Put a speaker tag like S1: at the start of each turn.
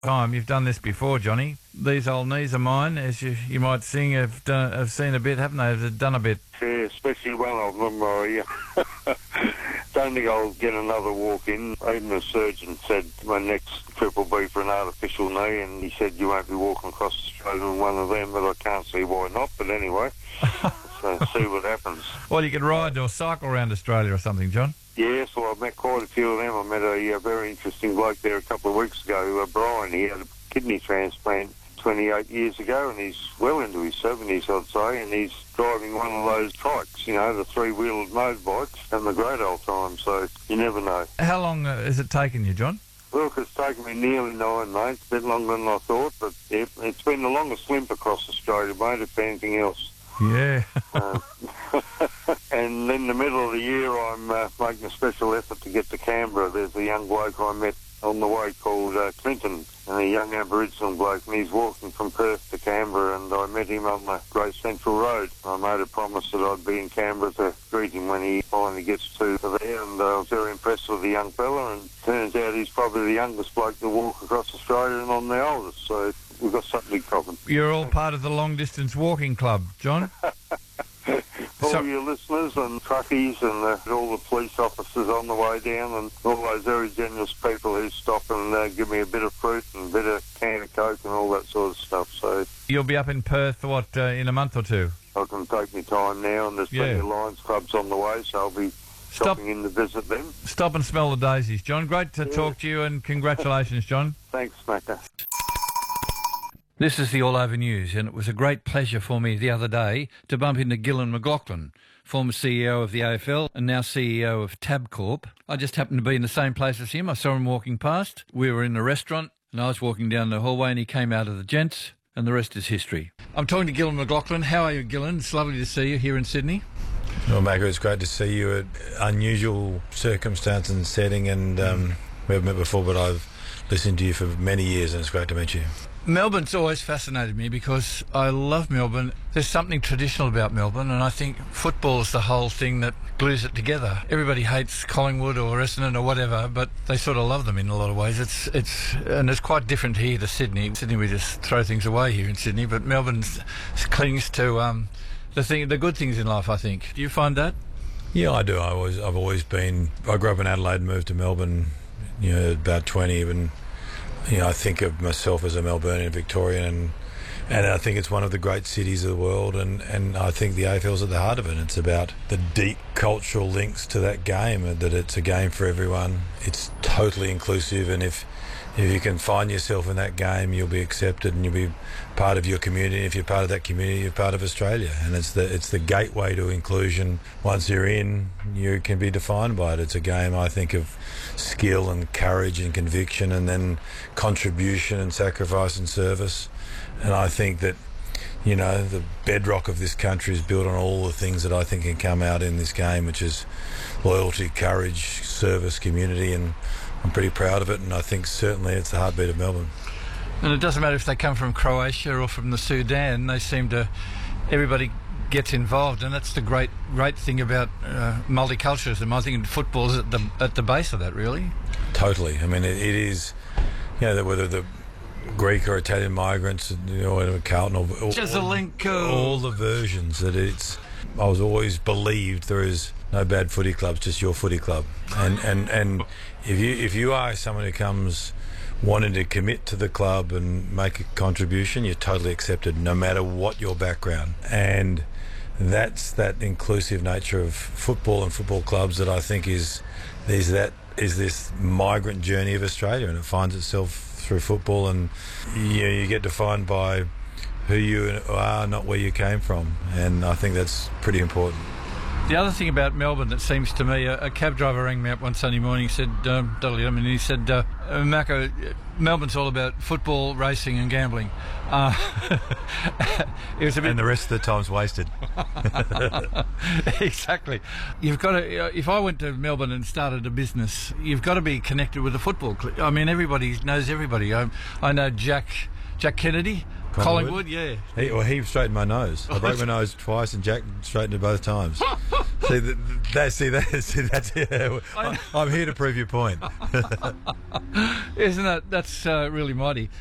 S1: time. You've done this before, Johnny. These old knees of mine, as you might sing, have seen a bit, haven't they? They've done a bit.
S2: Yeah, especially one of them. I don't think I'll get another walk in. Even the surgeon said my next trip will be for an artificial knee, and he said you won't be walking across Australia in one of them, but I can't see why not. But anyway, so see what happens.
S1: Well, you could ride or cycle around Australia or something, John.
S2: Yes, well, I've met quite a few of them. I met a very interesting bloke there a couple of weeks ago, Brian. He had a kidney transplant 28 years ago, and he's well into his 70s, I'd say, and he's driving one of those trikes, the three-wheeled motorbikes, having a great old time, so you never know.
S1: How long has it taken you, John?
S2: Look, it's taken me nearly 9 months, a bit longer than I thought, but it's been the longest limp across Australia, mate, if anything else.
S1: Yeah.
S2: And in the middle of the year, I'm making a special effort to get to Canberra. There's a young bloke I met on the way called Clinton, and a young Aboriginal bloke, and he's walking from Perth to Canberra, and I met him on the Great Central Road. I made a promise that I'd be in Canberra to greet him when he finally gets to there, and I was very impressed with the young fella, and turns out he's probably the youngest bloke to walk across Australia, and I'm the oldest, so we've got something in common.
S1: You're all part of the long-distance walking club, John?
S2: All your listeners and truckies and all the police officers on the way down and all those very generous people who stop and give me a bit of fruit and a bit of can of Coke and all that sort of stuff. So
S1: you'll be up in Perth, in a month or two?
S2: I can take my time now, and there's plenty of Lions clubs on the way, so I'll be stopping in to visit them.
S1: Stop and smell the daisies, John. Great to talk to you, and congratulations, John.
S2: Thanks, Macca.
S1: This is the All Over News, and it was a great pleasure for me the other day to bump into Gillon McLachlan, former CEO of the AFL and now CEO of Tabcorp. I just happened to be in the same place as him. I saw him walking past. We were in a restaurant, and I was walking down the hallway, and he came out of the gents, and the rest is history. I'm talking to Gillon McLachlan. How are you, Gillon? It's lovely to see you here in Sydney.
S3: Well, Macca, it's great to see you at unusual circumstance and setting, and we haven't met before, but I've listened to you for many years, and it's great to meet you.
S1: Melbourne's always fascinated me because I love Melbourne. There's something traditional about Melbourne, and I think football is the whole thing that glues it together. Everybody hates Collingwood or Essendon or whatever, but they sort of love them in a lot of ways. It's quite different here to Sydney. Sydney, we just throw things away here in Sydney, but Melbourne clings to the good things in life, I think. Do you find that?
S3: Yeah, I do. I've always been. I grew up in Adelaide and moved to Melbourne, about 20, and I think of myself as a Melburnian, Victorian, and I think it's one of the great cities of the world, and I think the AFL's at the heart of it. It's about the deep cultural links to that game, and that it's a game for everyone. It's totally inclusive, and if you can find yourself in that game, you'll be accepted and you'll be part of your community. If you're part of that community, you're part of Australia, and it's the gateway to inclusion. Once you're in, you can be defined by it. It's a game, I think, of skill and courage and conviction, and then contribution and sacrifice and service. And I think that the bedrock of this country is built on all the things that I think can come out in this game, which is loyalty, courage, service, community, and I'm pretty proud of it, and I think certainly it's the heartbeat of Melbourne.
S1: And it doesn't matter if they come from Croatia or from the Sudan, everybody gets involved, and that's the great thing about multiculturalism. I think football's at the base of that, really.
S3: Totally. I mean, it is, whether the Greek or Italian migrants, Carlton or
S1: Jezelenko,
S3: all the versions that it's. I was always believed there is no bad footy clubs, just your footy club. And if you are someone who comes wanting to commit to the club and make a contribution, you're totally accepted, no matter what your background. And that's that inclusive nature of football and football clubs that I think is this migrant journey of Australia, and it finds itself through football, and you get defined by who you are, not where you came from, and I think that's pretty important.
S1: The other thing about Melbourne that seems to me, a cab driver rang me up one Sunday morning, he said, Mako, Melbourne's all about football, racing and gambling. It was a bit...
S3: And the rest of the time's wasted.
S1: Exactly. You've got to, if I went to Melbourne and started a business, you've got to be connected with the football club. I mean, everybody knows everybody. I know Jack Kennedy. Collingwood, yeah.
S3: He straightened my nose. I broke my nose twice, and Jack straightened it both times. That's yeah. I'm here to prove your point.
S1: Isn't that, that's really mighty.